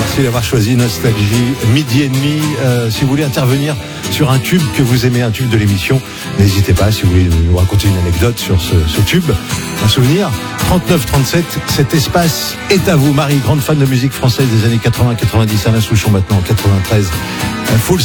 Merci d'avoir choisi Nostalgie midi et demi. Si vous voulez intervenir sur un tube que vous aimez, un tube de l'émission, n'hésitez pas. Si vous voulez nous raconter une anecdote sur ce tube, un souvenir, 3937, cet espace est à vous. Marie, grande fan de musique française des années 80-90, Alain Souchon maintenant en 93. Full